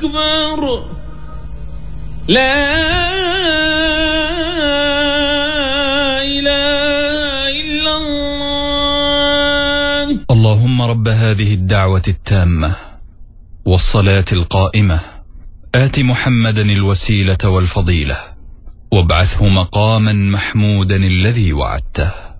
أكبر لا إله إلا الله. اللهم رب هذه الدعوة التامة والصلاة القائمة آت محمدا الوسيلة والفضيلة وابعثه مقاما محمودا الذي وعدته.